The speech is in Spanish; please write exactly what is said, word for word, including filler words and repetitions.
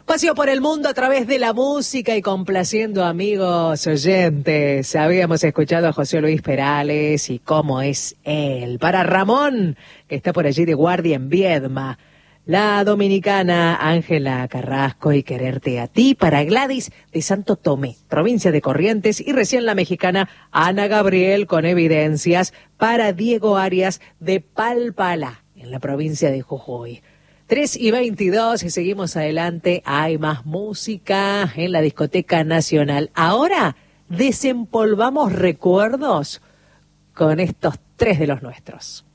Paseo por el mundo a través de la música y complaciendo amigos oyentes. Habíamos escuchado a José Luis Perales y cómo es él. Para Ramón, que está por allí de guardia en Viedma. La dominicana Ángela Carrasco y Quererte a ti. Para Gladys de Santo Tomé, provincia de Corrientes. Y recién la mexicana Ana Gabriel con Evidencias. Para Diego Arias de Palpalá, en la provincia de Jujuy. tres y veintidós y seguimos adelante. Hay más música en la Discoteca Nacional. Ahora desempolvamos recuerdos con estos tres de los nuestros.